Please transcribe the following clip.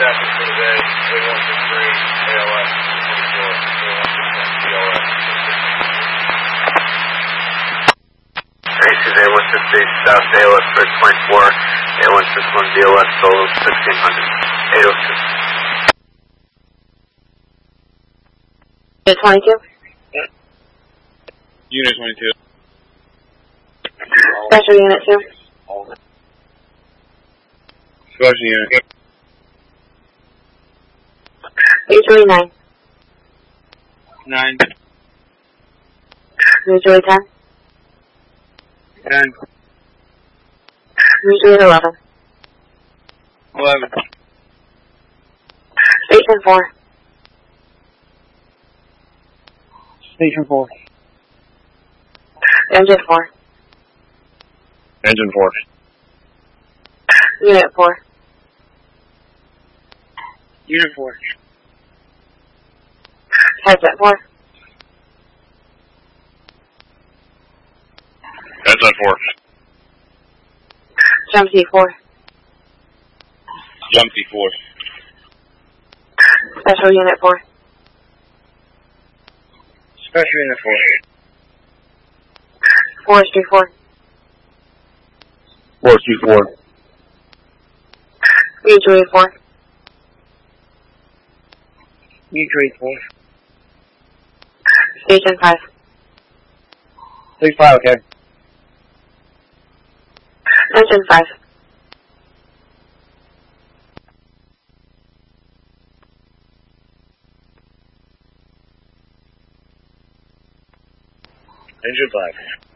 traffic for today. A163, ALS 24, A163, ALS. A163, South ALS 324, A161, DLS, Solo 1600, 806. Unit 22? Unit 22. Special Unit 2? Special Unit. 829. 9. Usually 10? 10. Usually 11. 11. Station 4. Station 4. Engine 4. Engine 4. Unit 4. Unit 4. Headset 4. Headset 4. Jump seat 4. Jump seat 4. Special Unit 4. Special Unit 4. Forestry 4. Forestry 4. Mutually 4. Mutually 4. Station 5. 65, okay. Engine 5. Engine 5.